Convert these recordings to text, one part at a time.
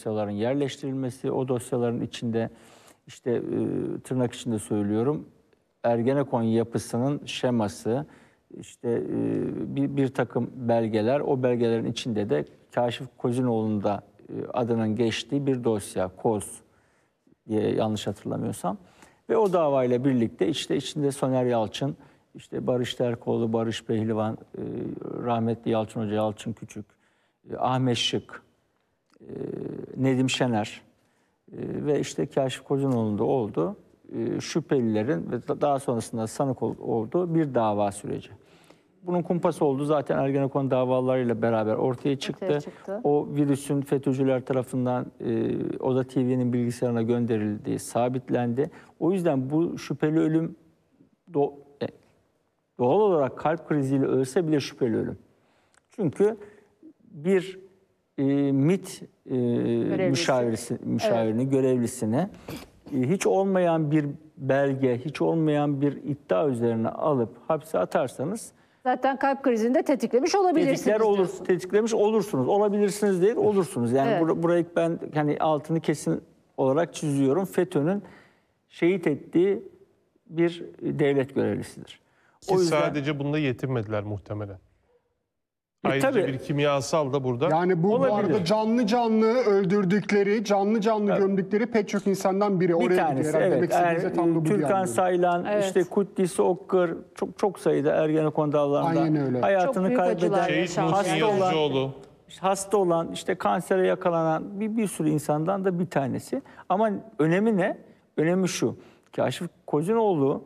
dosyaların yerleştirilmesi, o dosyaların içinde işte tırnak içinde söylüyorum, Ergenekon yapısının şeması, işte bir takım belgeler, o belgelerin içinde de Kaşif Kozinoğlu'nun da adının geçtiği bir dosya, KOZ diye yanlış hatırlamıyorsam. Ve o davayla birlikte işte içinde Soner Yalçın, işte Barış Terkoğlu, Barış Pehlivan, rahmetli Yalçın Hoca, Yalçın Küçük, Ahmet Şık, Nedim Şener ve işte Kaşif Kozinoğlu'nda oldu. Şüphelilerin ve daha sonrasında sanık olduğu bir dava süreci. Bunun kumpası oldu zaten Ergenekon davalarıyla beraber ortaya çıktı. O virüsün FETÖ'cüler tarafından Oda TV'nin bilgisayarına gönderildiği sabitlendi. O yüzden bu şüpheli ölüm doğal olarak kalp kriziyle ölse bile şüpheli ölüm. Çünkü bir MİT müşavirini, görevlisine hiç olmayan bir belge, hiç olmayan bir iddia üzerine alıp hapse atarsanız zaten kalp krizinde tetiklemiş olabilirsiniz. Tetiklemiş olursunuz. Olabilirsiniz değil, olursunuz. Yani burayı ben hani altını kesin olarak çiziyorum. FETÖ'nün şehit ettiği bir devlet görevlisidir. Ki o yüzden sadece bunda yetinmediler muhtemelen. Ayrıca bir kimyasal da burada. Yani bu arada canlı öldürdükleri, canlı gömdükleri pek çok insandan biri. Bir tanesi, evet. Türkan Saylan, evet. işte Kuddis Okkır, çok sayıda Ergenekon davalarında hayatını kaybeden, Şehit Muhsin Yazıcıoğlu, hasta olan, işte kansere yakalanan bir sürü insandan da bir tanesi. Ama önemi ne? Önemi şu. Kaşif Kozinoğlu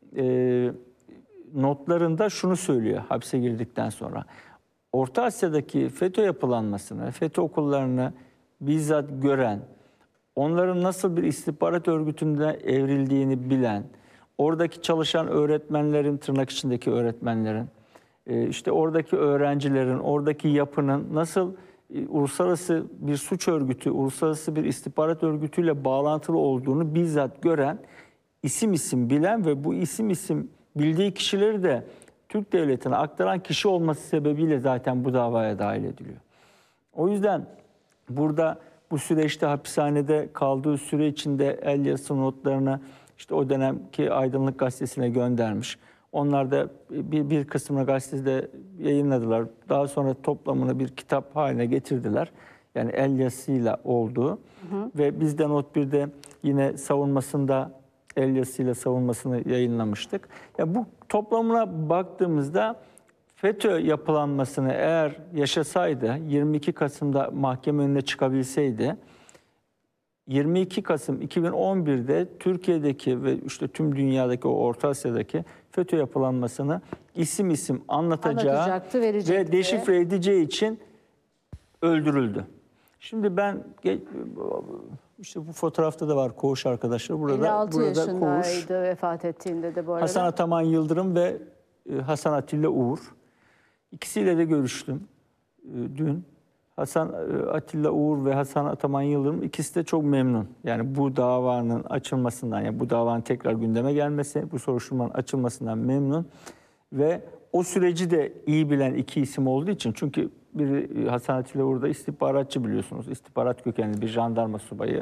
notlarında şunu söylüyor hapse girdikten sonra. Orta Asya'daki FETÖ yapılanmasını, FETÖ okullarını bizzat gören, onların nasıl bir istihbarat örgütünde evrildiğini bilen, oradaki çalışan öğretmenlerin, tırnak içindeki öğretmenlerin, işte oradaki öğrencilerin, oradaki yapının nasıl uluslararası bir suç örgütü, uluslararası bir istihbarat örgütüyle bağlantılı olduğunu bizzat gören, isim bilen ve bu isim bildiği kişileri de Türk Devleti'ne aktaran kişi olması sebebiyle zaten bu davaya dahil ediliyor. O yüzden burada bu süreçte hapishanede kaldığı süre içinde el yazısı notlarını işte o dönemki Aydınlık Gazetesi'ne göndermiş. Onlar da bir kısmını gazetede yayınladılar. Daha sonra toplamını bir kitap haline getirdiler. Yani el yazısıyla olduğu. Ve biz de Not 1'de yine savunmasında el yazısıyla savunmasını yayınlamıştık. Ya bu toplamına baktığımızda FETÖ yapılanmasını eğer yaşasaydı, 22 Kasım'da mahkeme önüne çıkabilseydi, 22 Kasım 2011'de Türkiye'deki ve işte tüm dünyadaki, o Orta Asya'daki FETÖ yapılanmasını isim anlatacağı ve deşifre edeceği için öldürüldü. Şimdi ben işte bu fotoğrafta da var koğuş arkadaşlar. 56 yaşındaydı koğuş. Vefat ettiğinde de bu arada. Hasan Ataman Yıldırım ve Hasan Atilla Uğur. İkisiyle de görüştüm dün. Hasan Atilla Uğur ve Hasan Ataman Yıldırım ikisi de çok memnun. Yani bu davanın açılmasından, yani bu davanın tekrar gündeme gelmesi, bu soruşturmanın açılmasından memnun. Ve o süreci de iyi bilen iki isim olduğu için, çünkü biri Hasan Atilla Uğur da istihbaratçı biliyorsunuz. İstihbarat kökenli bir jandarma subayı.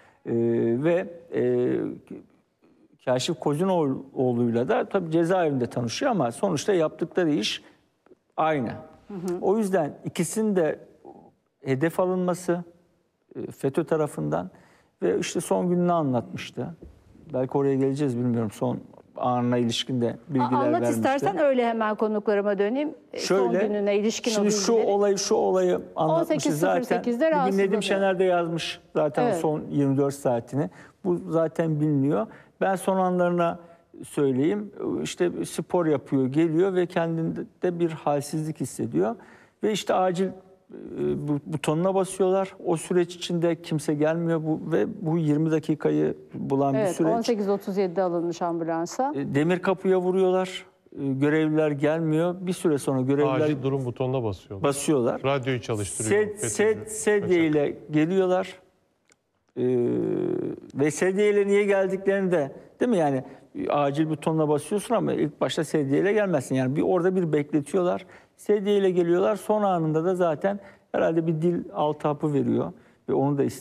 Kaşif Kozinoğlu'yla da tabii cezaevinde tanışıyor ama sonuçta yaptıkları iş aynı. O yüzden ikisinin de hedef alınması FETÖ tarafından ve işte son gününü anlatmıştı. Belki oraya geleceğiz, bilmiyorum, son anına ilişkin de bilgiler vermişti. Anlat istersen, öyle hemen konuklarıma döneyim. Son gününe ilişkin şimdi şu olayı anlatmışız zaten. Bugün Nedim Şener de yazmış zaten son 24 saatini. Bu zaten biliniyor. Ben son anlarına söyleyeyim. İşte spor yapıyor, geliyor ve kendinde bir halsizlik hissediyor. Ve işte acil butonuna basıyorlar. O süreç içinde kimse gelmiyor ve bu 20 dakikayı bulan bir süreç. 18.37'de alınmış ambulansa. Demir kapıya vuruyorlar. Görevliler gelmiyor. Bir süre sonra görevliler acil durum butonuna basıyorlar. Radyoyu çalıştırıyor. Sedye ile geliyorlar. Ve sedye ile niye geldiklerini de, değil mi, yani acil butonuna basıyorsun ama ilk başta sedye ile gelmezsin. Yani orada bir bekletiyorlar. Sedye ile geliyorlar. Son anında da zaten herhalde bir dil altı hapı veriyor ve onu da